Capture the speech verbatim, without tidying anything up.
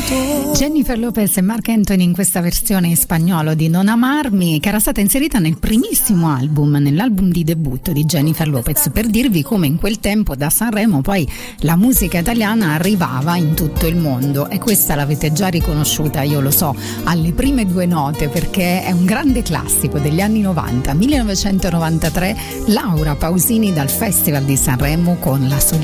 Jennifer Lopez e Marc Anthony in questa versione in spagnolo di Non amarmi, che era stata inserita nel primissimo album, nell'album di debutto di Jennifer Lopez, per dirvi come in quel tempo da Sanremo poi la musica italiana arrivava in tutto il mondo, e questa l'avete già riconosciuta, io lo so, alle prime due note, perché è un grande classico degli anni novanta, millenovecentonovantatré, Laura Pausini dal Festival di Sanremo con la